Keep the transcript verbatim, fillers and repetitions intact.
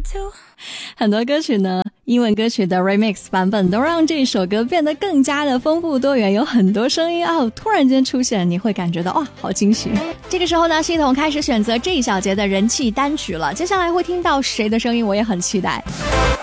很多歌曲呢，英文歌曲的 remix 版本都让这首歌变得更加的丰富多元，有很多声音哦，突然间出现，你会感觉到哇，好惊喜。这个时候呢，系统开始选择这一小节的人气单曲了，接下来会听到谁的声音，我也很期待。